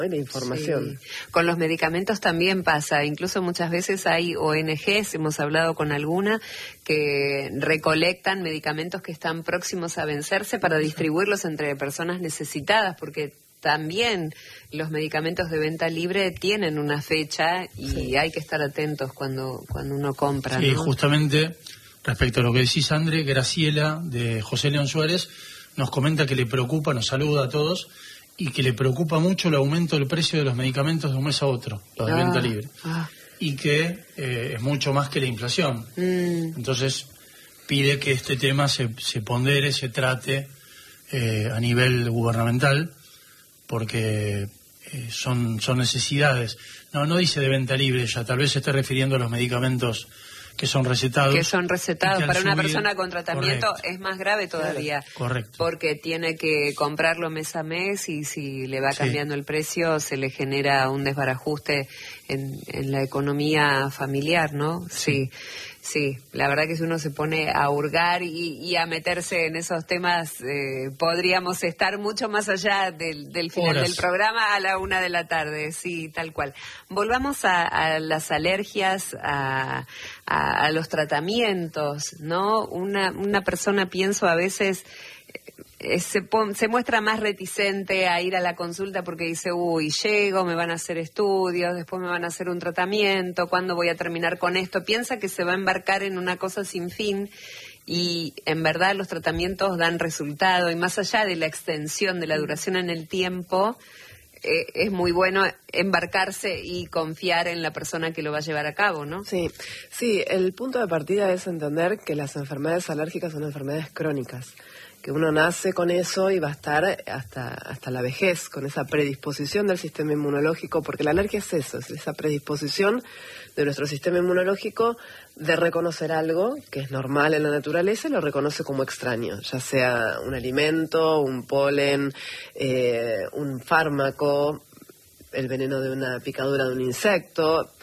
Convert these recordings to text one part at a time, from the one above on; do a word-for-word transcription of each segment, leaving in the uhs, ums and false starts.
La información. Sí. Con los medicamentos también pasa, incluso muchas veces hay O N Ges, hemos hablado con alguna, que recolectan medicamentos que están próximos a vencerse para distribuirlos entre personas necesitadas, porque también los medicamentos de venta libre tienen una fecha y sí. hay que estar atentos cuando, cuando uno compra. Sí, ¿no? Justamente respecto a lo que decís, André, Graciela de José León Suárez nos comenta que le preocupa, nos saluda a todos, y que le preocupa mucho el aumento del precio de los medicamentos de un mes a otro, los de ah, venta libre, ah. y que eh, es mucho más que la inflación. Mm. Entonces pide que este tema se, se pondere, se trate eh, a nivel gubernamental, porque eh, son, son necesidades. No, no dice de venta libre ya, tal vez se esté refiriendo a los medicamentos que son recetados. Que son recetados. Que para subir, una persona con tratamiento correcto. Es más grave todavía. Correcto. Porque tiene que comprarlo mes a mes y si le va cambiando sí. el precio se le genera un desbarajuste en, en la economía familiar, ¿no? Sí. sí. Sí, la verdad que si uno se pone a hurgar y, y a meterse en esos temas, eh, podríamos estar mucho más allá del, del final Horas. del programa a la una de la tarde, sí, tal cual. Volvamos a, a las alergias, a, a, a los tratamientos, ¿no? Una, una persona, pienso a veces... Eh, se, pon, se muestra más reticente a ir a la consulta porque dice, uy, llego, me van a hacer estudios, después me van a hacer un tratamiento, ¿cuándo voy a terminar con esto? Piensa que se va a embarcar en una cosa sin fin y en verdad los tratamientos dan resultado y más allá de la extensión de la duración en el tiempo, eh, es muy bueno embarcarse y confiar en la persona que lo va a llevar a cabo, ¿no? Sí, sí, el punto de partida es entender que las enfermedades alérgicas son enfermedades crónicas, que uno nace con eso y va a estar hasta hasta la vejez, con esa predisposición del sistema inmunológico, porque la alergia es eso, es esa predisposición de nuestro sistema inmunológico de reconocer algo que es normal en la naturaleza y lo reconoce como extraño, ya sea un alimento, un polen, eh, un fármaco, el veneno de una picadura de un insecto.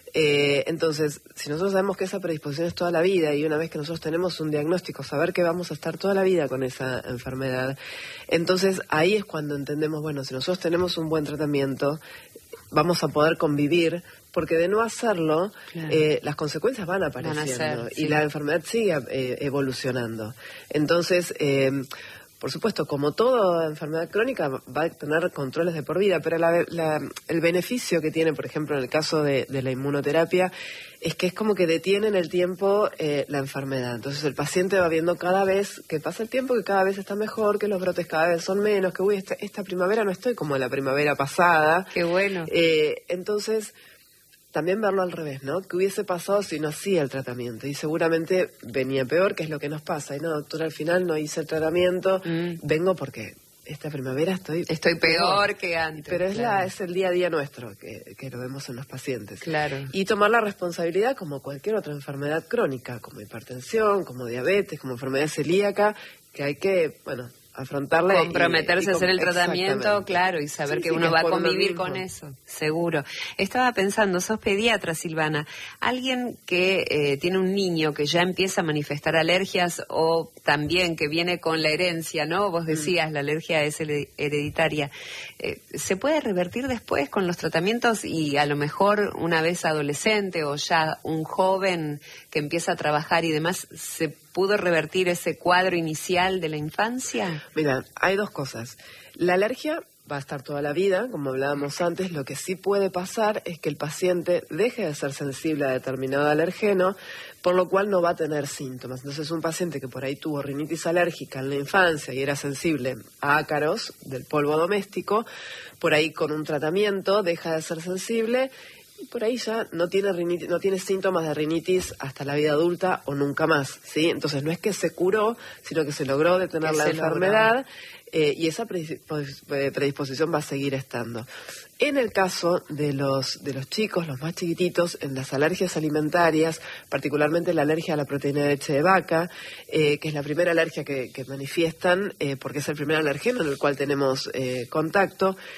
Eh, entonces, si nosotros sabemos que esa predisposición es toda la vida y una vez que nosotros tenemos un diagnóstico, saber que vamos a estar toda la vida con esa enfermedad, entonces ahí es cuando entendemos, bueno, si nosotros tenemos un buen tratamiento, vamos a poder convivir, porque de no hacerlo, claro. eh, las consecuencias van apareciendo van a ser, y sí. la enfermedad sigue eh, evolucionando. Entonces, eh, por supuesto, como toda enfermedad crónica va a tener controles de por vida, pero la, la, el beneficio que tiene, por ejemplo, en el caso de, de la inmunoterapia, es que es como que detiene en el tiempo eh, la enfermedad. Entonces el paciente va viendo cada vez que pasa el tiempo, que cada vez está mejor, que los brotes cada vez son menos, que uy, esta, esta primavera no estoy como la primavera pasada. Qué bueno. Eh, entonces... También verlo al revés, ¿no? ¿Qué hubiese pasado si no hacía el tratamiento? Y seguramente venía peor, que es lo que nos pasa. Y no, doctora, al final no hice el tratamiento, mm. vengo porque esta primavera estoy... Estoy peor, peor que antes. Pero es, claro. la, es el día a día nuestro que, que lo vemos en los pacientes. Claro. Y tomar la responsabilidad como cualquier otra enfermedad crónica, como hipertensión, como diabetes, como enfermedad celíaca, que hay que, bueno... afrontarla comprometerse y, y, y a hacer el tratamiento, claro, y saber sí, que sí, uno que va a convivir con eso, seguro. Estaba pensando, sos pediatra, Silvana, alguien que eh, tiene un niño que ya empieza a manifestar alergias o también que viene con la herencia, ¿no? Vos decías, mm. la alergia es hereditaria. Eh, ¿Se puede revertir después con los tratamientos y a lo mejor una vez adolescente o ya un joven que empieza a trabajar y demás, se pudo revertir ese cuadro inicial de la infancia? Mira, hay dos cosas. La alergia va a estar toda la vida, como hablábamos antes. Lo que sí puede pasar es que el paciente deje de ser sensible a determinado alergeno, por lo cual no va a tener síntomas. Entonces, un paciente que por ahí tuvo rinitis alérgica en la infancia y era sensible a ácaros del polvo doméstico, por ahí con un tratamiento deja de ser sensible y por ahí ya no tiene rinitis, no tiene síntomas de rinitis hasta la vida adulta o nunca más, ¿sí? Entonces no es que se curó, sino que se logró detener la enfermedad eh, y esa predisposición va a seguir estando. En el caso de los de los chicos, los más chiquititos, en las alergias alimentarias, particularmente la alergia a la proteína de leche de vaca, eh, que es la primera alergia que, que manifiestan, eh, porque es el primer alergeno en el cual tenemos eh, contacto,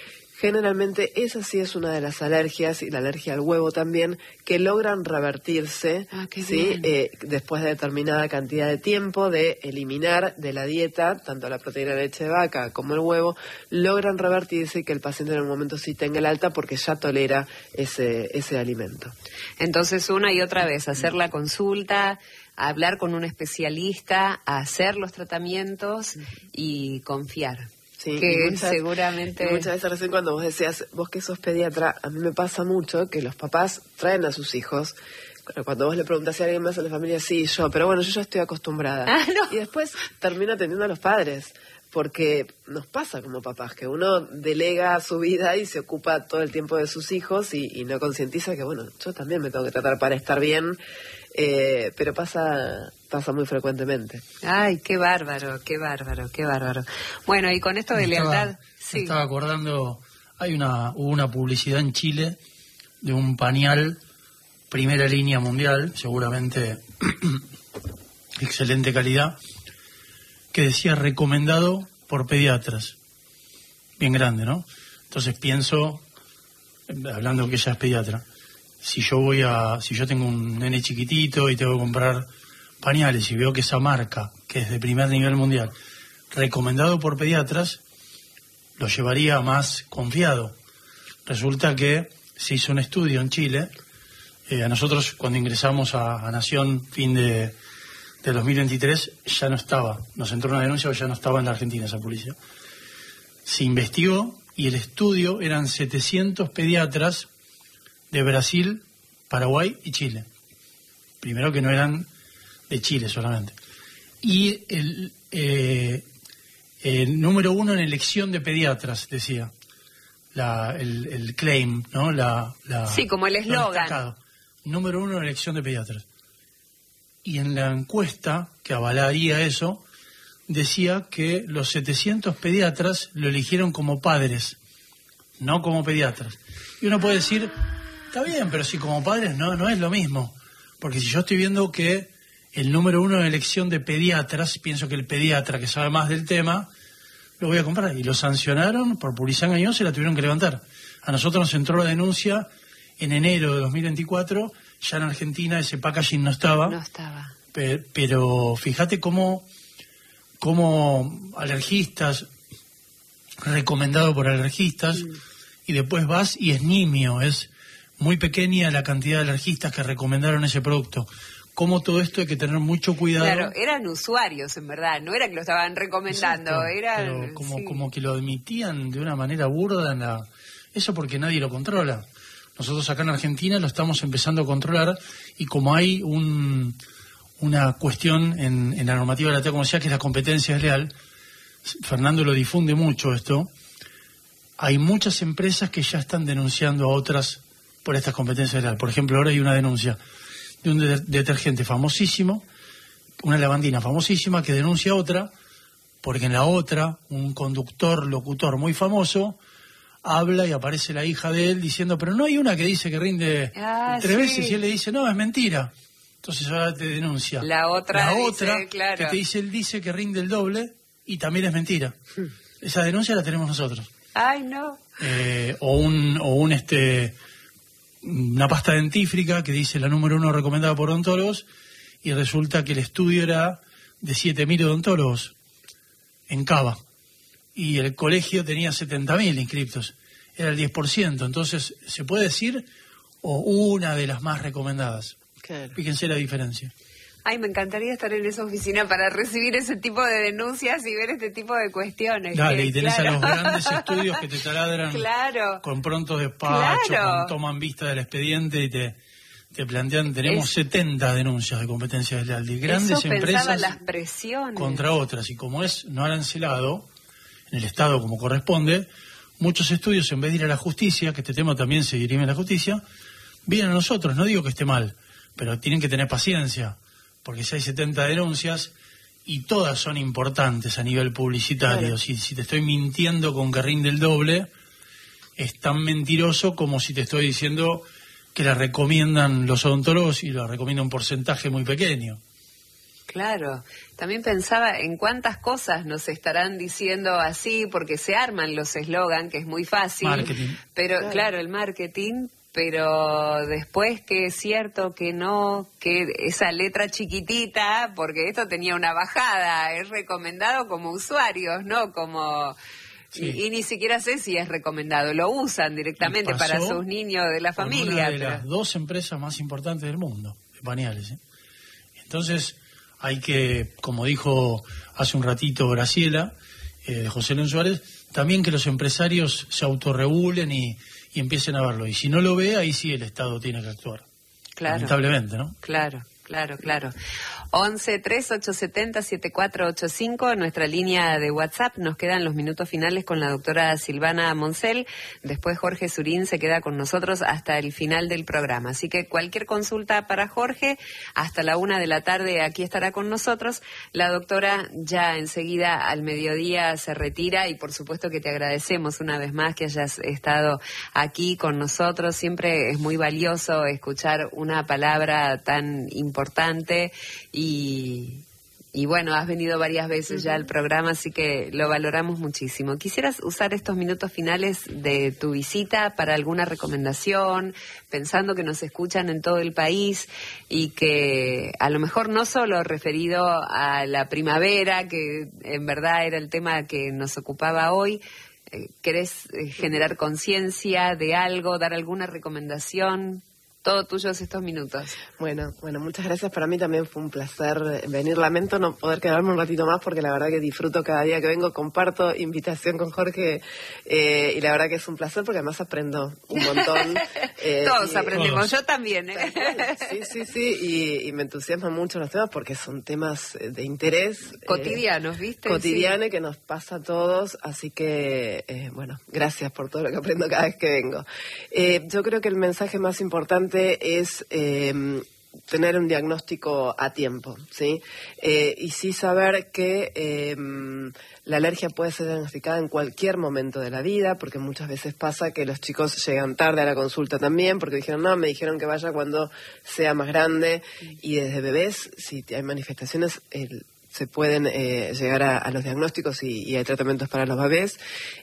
generalmente esa sí es una de las alergias, y la alergia al huevo también, que logran revertirse ah, qué ¿sí? bien. Eh, después de determinada cantidad de tiempo de eliminar de la dieta tanto la proteína de leche de vaca como el huevo, logran revertirse y que el paciente en un momento sí tenga el alta porque ya tolera ese, ese alimento. Entonces, una y otra vez, hacer la consulta, hablar con un especialista, hacer los tratamientos y confiar. Sí, que muchas, seguramente... muchas veces recién cuando vos decías, vos que sos pediatra, a mí me pasa mucho que los papás traen a sus hijos. Cuando vos le preguntas si a alguien más en la familia, sí, yo, pero bueno, yo ya estoy acostumbrada. Ah, no. Y después termino atendiendo a los padres, porque nos pasa como papás, que uno delega su vida y se ocupa todo el tiempo de sus hijos y, y no concientiza que, bueno, yo también me tengo que tratar para estar bien, eh, pero pasa... pasa muy frecuentemente. Ay, qué bárbaro, qué bárbaro, qué bárbaro. Bueno, y con esto de me lealtad... Estaba, sí. me estaba acordando, hay una hubo una publicidad en Chile de un pañal primera línea mundial, seguramente excelente calidad, que decía recomendado por pediatras. Bien grande, ¿no? Entonces pienso, hablando que ella es pediatra, si yo voy a, si yo tengo un nene chiquitito y tengo que comprar pañales y veo que esa marca, que es de primer nivel mundial, recomendado por pediatras, lo llevaría más confiado. Resulta que se hizo un estudio en Chile, eh, a nosotros cuando ingresamos a, a Nación fin de, de dos mil veintitrés ya no estaba, nos entró una denuncia o ya no estaba en la Argentina esa publicidad. Se investigó y el estudio eran setecientos pediatras de Brasil, Paraguay y Chile. Primero que no eran de Chile solamente. Y el, eh, el número uno en elección de pediatras, decía, la, el, el claim, ¿no? La, la, sí, como el eslogan. Número uno en elección de pediatras. Y en la encuesta que avalaría eso, decía que los setecientos pediatras lo eligieron como padres, no como pediatras. Y uno puede decir, está bien, pero si como padres no, no es lo mismo. Porque si yo estoy viendo que el número uno en elección de pediatras, pienso que el pediatra que sabe más del tema, lo voy a comprar. Y lo sancionaron por publicidad engañosa y la tuvieron que levantar. A nosotros nos entró la denuncia en enero de dos mil veinticuatro, ya en Argentina ese packaging no estaba. No estaba. Pero, pero fíjate cómo, cómo alergistas, recomendado por alergistas, mm. y después vas y es nimio, es muy pequeña la cantidad de alergistas que recomendaron ese producto. Cómo todo esto hay que tener mucho cuidado. Claro, eran usuarios en verdad, no era que lo estaban recomendando. Exacto, eran, pero como, sí. como que lo emitían de una manera burda en la... Eso porque nadie lo controla. Nosotros acá en Argentina lo estamos empezando a controlar y como hay un, una cuestión en, en la normativa de la T A, como decía, que es la competencia desleal, Fernando lo difunde mucho esto, hay muchas empresas que ya están denunciando a otras por estas competencias desleales. Por ejemplo, ahora hay una denuncia de un de- detergente famosísimo, una lavandina famosísima que denuncia a otra, porque en la otra un conductor, locutor muy famoso, habla y aparece la hija de él diciendo, pero no hay una que dice que rinde ah, tres sí. veces y él le dice, no, es mentira. Entonces ahora te denuncia. La otra, la dice, otra claro. que te dice, él dice que rinde el doble y también es mentira. Esa denuncia la tenemos nosotros. Ay, no. Eh, o un, o un este una pasta dentífrica que dice la número uno recomendada por odontólogos y resulta que el estudio era de siete mil odontólogos en Cava y el colegio tenía setenta mil inscriptos, era el diez por ciento, entonces se puede decir o una de las más recomendadas. Claro. Fíjense la diferencia. Ay, me encantaría estar en esa oficina para recibir ese tipo de denuncias y ver este tipo de cuestiones. Dale, que, y tenés claro. a los grandes estudios que te taladran Claro. con pronto despacho, Claro. con toman vista del expediente y te, te plantean, tenemos Es- setenta denuncias de competencia desleal de grandes Eso pensaba, empresas las presiones. contra otras, y como es no arancelado en el Estado como corresponde, muchos estudios en vez de ir a la justicia, que este tema también se dirime en la justicia, vienen a nosotros. No digo que esté mal, pero tienen que tener paciencia, porque si hay setenta denuncias y todas son importantes a nivel publicitario, Claro. si, si te estoy mintiendo con que rinde el doble, es tan mentiroso como si te estoy diciendo que la recomiendan los odontólogos y la recomienda un porcentaje muy pequeño. Claro, también pensaba en cuántas cosas nos estarán diciendo así, porque se arman los eslogan, que es muy fácil. Marketing. Pero claro. claro, el marketing, pero después que es cierto que no, que esa letra chiquitita, porque esto tenía una bajada, es recomendado como usuarios, no como... Sí. Y, y ni siquiera sé si es recomendado, lo usan directamente para sus niños de la familia. Una de pero... las dos empresas más importantes del mundo, de pañales, ¿eh? Entonces... Hay que, como dijo hace un ratito Graciela, eh, de José León Suárez, también que los empresarios se autorregulen y, y empiecen a verlo. Y si no lo ve, ahí sí el Estado tiene que actuar. Claro. Lamentablemente, ¿no? Claro, claro, claro. once, tres, ocho siete cero, siete cuatro ocho cinco, nuestra línea de WhatsApp. Nos quedan los minutos finales con la doctora Silvana Moncel. Después Jorge Surín se queda con nosotros hasta el final del programa. Así que cualquier consulta para Jorge, hasta la una de la tarde aquí estará con nosotros. La doctora ya enseguida al mediodía se retira y por supuesto que te agradecemos una vez más que hayas estado aquí con nosotros. Siempre es muy valioso escuchar una palabra tan importante. Y, y bueno, has venido varias veces uh-huh. ya al programa, así que lo valoramos muchísimo. ¿Quisieras usar estos minutos finales de tu visita para alguna recomendación, pensando que nos escuchan en todo el país y que a lo mejor no solo referido a la primavera, que en verdad era el tema que nos ocupaba hoy, eh, querés eh, generar conciencia de algo, dar alguna recomendación? Todo tuyos estos minutos. Bueno, bueno, muchas gracias. Para mí también fue un placer venir. Lamento no poder quedarme un ratito más porque la verdad que disfruto cada día que vengo. Comparto invitación con Jorge eh, y la verdad que es un placer porque además aprendo un montón. Eh, Todos y, aprendemos, todos. Yo también. ¿eh? Sí, sí, sí, y, y me entusiasman mucho los temas porque son temas de interés. Cotidianos, eh, ¿viste? Cotidiano sí. y que nos pasa a todos. Así que, eh, bueno, gracias por todo lo que aprendo cada vez que vengo. Eh, yo creo que el mensaje más importante es eh, tener un diagnóstico a tiempo, ¿sí? Eh, y sí saber que eh, la alergia puede ser diagnosticada en cualquier momento de la vida, porque muchas veces pasa que los chicos llegan tarde a la consulta también, porque dijeron, no, me dijeron que vaya cuando sea más grande, y desde bebés, si hay manifestaciones, el se pueden eh, llegar a, a los diagnósticos y, y hay tratamientos para los bebés.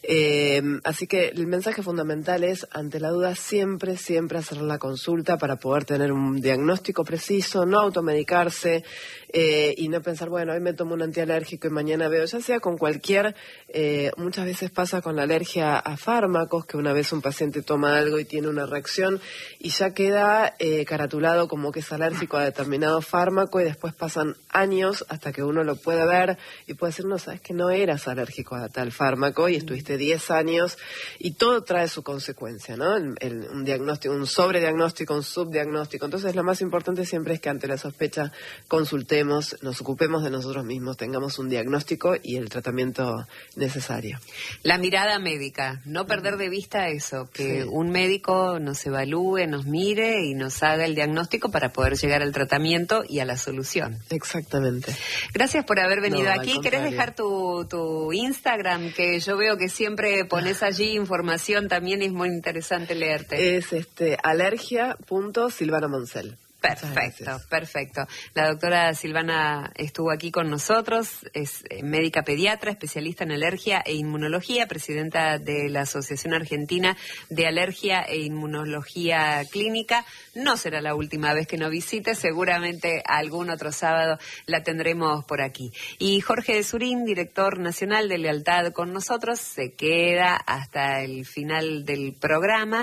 Eh, así que el mensaje fundamental es, ante la duda, siempre, siempre hacer la consulta para poder tener un diagnóstico preciso, no automedicarse eh, y no pensar, bueno, hoy me tomo un antialérgico y mañana veo, ya sea con cualquier, eh, muchas veces pasa con la alergia a fármacos, que una vez un paciente toma algo y tiene una reacción y ya queda eh, caratulado como que es alérgico a determinado fármaco y después pasan años hasta que uno lo puede ver y puede decir, no, sabes que no eras alérgico a tal fármaco y estuviste diez años y todo trae su consecuencia, ¿no? El, el, un diagnóstico, un sobrediagnóstico, un subdiagnóstico. Entonces lo más importante siempre es que ante la sospecha consultemos, nos ocupemos de nosotros mismos, tengamos un diagnóstico y el tratamiento necesario. La mirada médica, no perder de vista eso, que sí. un médico nos evalúe, nos mire y nos haga el diagnóstico para poder llegar al tratamiento y a la solución. Exactamente. Gracias por haber venido no, aquí. ¿Querés dejar tu, tu Instagram? Que yo veo que siempre pones allí información, también es muy interesante leerte. Es este alergia punto silvana moncel. Perfecto, perfecto. La doctora Silvana estuvo aquí con nosotros, es médica pediatra, especialista en alergia e inmunología, presidenta de la Asociación Argentina de Alergia e Inmunología Clínica. No será la última vez que nos visite, seguramente algún otro sábado la tendremos por aquí. Y Jorge de Surín, director nacional de Lealtad con nosotros, se queda hasta el final del programa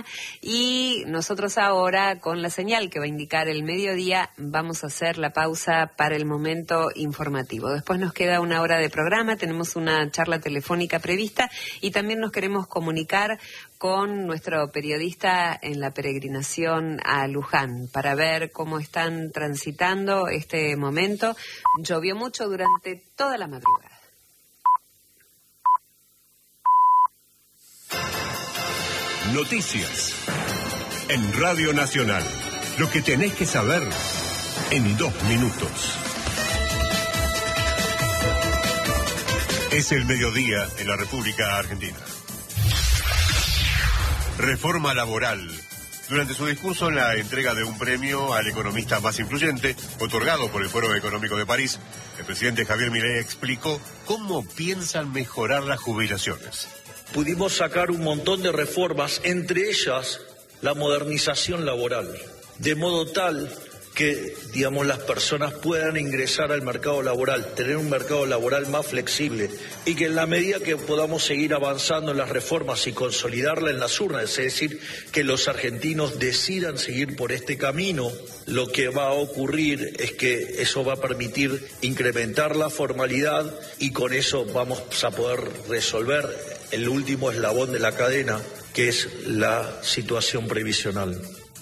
y nosotros ahora, con la señal que va a indicar el mediodía, vamos a hacer la pausa para el momento informativo. Después nos queda una hora de programa, tenemos una charla telefónica prevista y también nos queremos comunicar con nuestro periodista en la peregrinación a Luján para ver cómo están transitando este momento. Llovió mucho durante toda la madrugada. Noticias en Radio Nacional. Lo que tenés que saber en dos minutos. Es el mediodía en la República Argentina. Reforma laboral Durante su discurso en la entrega de un premio al economista más influyente, otorgado por el Foro Económico de París, el presidente Javier Milei explicó cómo piensan mejorar las jubilaciones. Pudimos sacar un montón de reformas, entre ellas la modernización laboral, de modo tal que, digamos, las personas puedan ingresar al mercado laboral, tener un mercado laboral más flexible y que en la medida que podamos seguir avanzando en las reformas y consolidarla en las urnas, es decir, que los argentinos decidan seguir por este camino, lo que va a ocurrir es que eso va a permitir incrementar la formalidad y con eso vamos a poder resolver el último eslabón de la cadena, que es la situación previsional.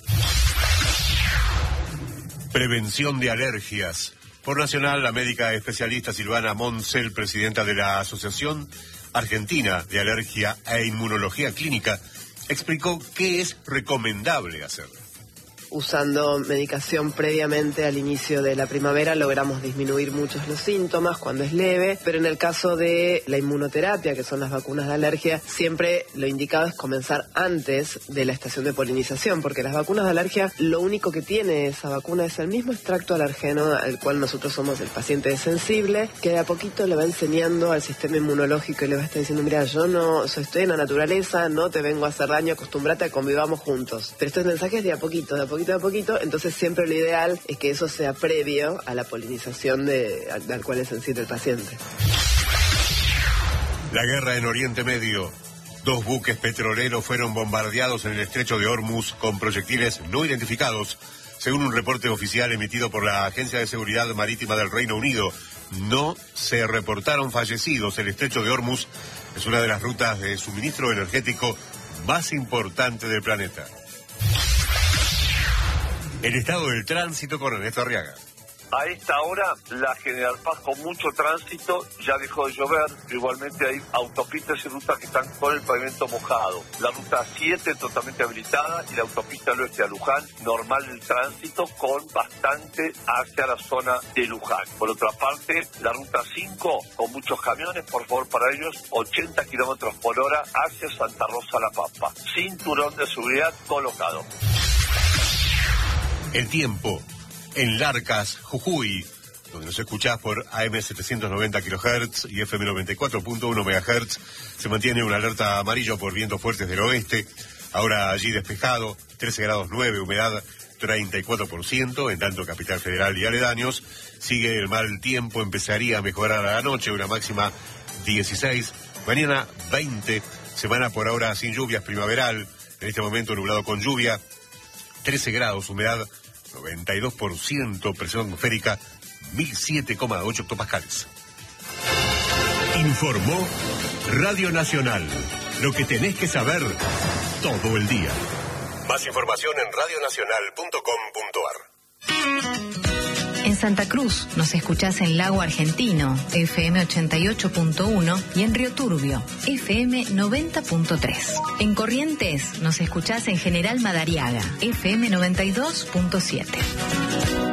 Prevención de alergias. Por Nacional, la médica especialista Silvana Moncel, presidenta de la Asociación Argentina de Alergia e Inmunología Clínica, explicó qué es recomendable hacer. Usando medicación previamente al inicio de la primavera logramos disminuir muchos los síntomas cuando es leve, pero en el caso de la inmunoterapia, que son las vacunas de alergia, siempre lo indicado es comenzar antes de la estación de polinización, porque las vacunas de alergia, lo único que tiene esa vacuna es el mismo extracto alergeno al cual nosotros somos el paciente sensible, que de a poquito le va enseñando al sistema inmunológico y le va a estar diciendo, mira, yo no yo estoy en la naturaleza, no te vengo a hacer daño, acostúmbrate a convivamos juntos. Pero estos mensajes de a poquito, de a poquito, de a poquito, entonces siempre lo ideal es que eso sea previo a la polinización de, al, al cual es sensible el paciente. La guerra en Oriente Medio. Dos buques petroleros fueron bombardeados en el estrecho de Hormuz con proyectiles no identificados, según un reporte oficial emitido por la Agencia de Seguridad Marítima del Reino Unido. No se reportaron fallecidos. El estrecho de Hormuz es una de las rutas de suministro energético más importante del planeta. El estado del tránsito con Ernesto Arriaga. A esta hora, la General Paz con mucho tránsito, ya dejó de llover, igualmente hay autopistas y rutas que están con el pavimento mojado. La ruta siete totalmente habilitada y la autopista al oeste a Luján, normal el tránsito con bastante hacia la zona de Luján. Por otra parte, la ruta cinco con muchos camiones, por favor para ellos, ochenta kilómetros por hora hacia Santa Rosa La Pampa. Cinturón de seguridad colocado. El tiempo. En Larcas, Jujuy, donde nos escuchás por A M setecientos noventa kilohertz y F M noventa y cuatro punto uno megahertz, se mantiene una alerta amarillo por vientos fuertes del oeste. Ahora allí despejado, trece grados nueve, humedad treinta y cuatro por ciento, en tanto Capital Federal y aledaños. Sigue el mal tiempo, empezaría a mejorar a la noche, una máxima dieciséis, mañana veinte, semana por ahora sin lluvias, primaveral, en este momento nublado con lluvia, trece grados, humedad noventa y dos por ciento, presión atmosférica mil siete coma ocho hectopascales. Informó Radio Nacional. Lo que tenés que saber todo el día. Más información en radio nacional punto com punto ar. En Santa Cruz nos escuchás en Lago Argentino, F M ochenta y ocho punto uno, y en Río Turbio, F M noventa punto tres. En Corrientes nos escuchás en General Madariaga, F M noventa y dos punto siete.